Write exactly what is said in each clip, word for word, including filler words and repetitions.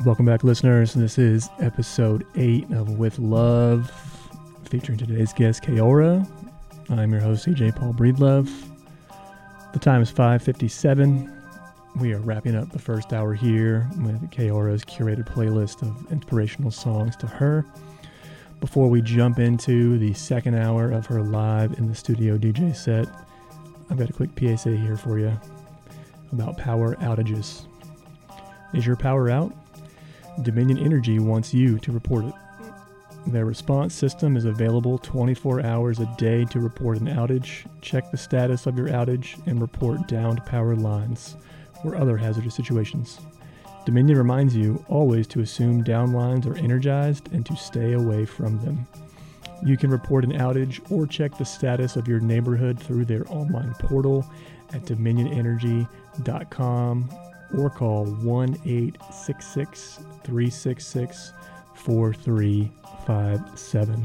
Welcome back, listeners. This is episode eight of With Love, featuring today's guest, Kaora. I'm your host, C J Paul Breedlove. The time is five fifty-seven. We are wrapping up the first hour here with Kaora's curated playlist of inspirational songs to her. Before we jump into the second hour of her live in the studio D J set, I've got a quick P S A here for you about power outages. Is your power out? Dominion Energy wants you to report it. Their response system is available twenty-four hours a day to report an outage, check the status of your outage, and report downed power lines or other hazardous situations. Dominion reminds you always to assume down lines are energized and to stay away from them. You can report an outage or check the status of your neighborhood through their online portal at dominion energy dot com or call one eight six six, three six six, four three five seven.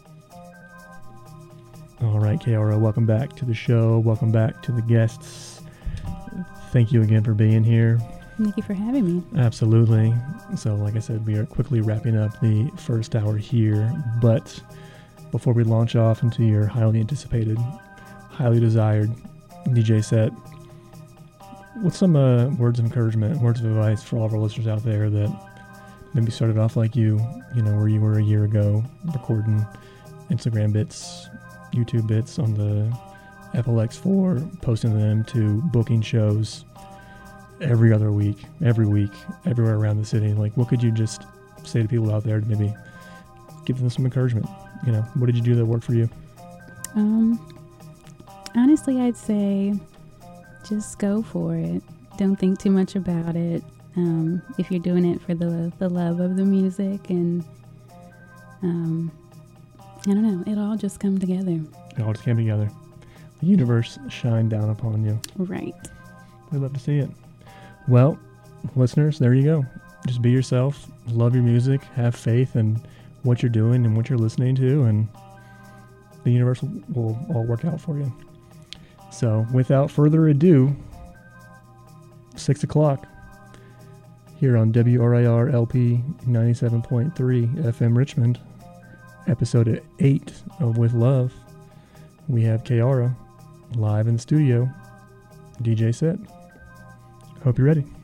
All right, Kaora, welcome back to the show. Welcome back to the guests. Thank you again for being here. Thank you for having me. Absolutely. So, like I said, we are quickly wrapping up the first hour here. But before we launch off into your highly anticipated, highly desired D J set, what's some uh, words of encouragement, words of advice for all of our listeners out there that maybe started off like you, you know, where you were a year ago, recording Instagram bits, YouTube bits on the F L X four, posting them to booking shows every other week, every week, everywhere around the city? Like, what could you just say to people out there to maybe give them some encouragement? You know, what did you do that worked for you? Um, honestly, I'd say just go for it. Don't think too much about it. Um, if you're doing it for the the love of the music, and um, I don't know, it'll all just come together. It all just came together. The universe shined down upon you. Right. We'd love to see it. Well, listeners, there you go. Just be yourself. Love your music. Have faith in what you're doing and what you're listening to, and the universe will, will all work out for you. So, without further ado, six o'clock here on W R I R L P ninety-seven point three F M Richmond, episode eight of With Love. We have Kaora live in the studio, D J set. Hope you're ready.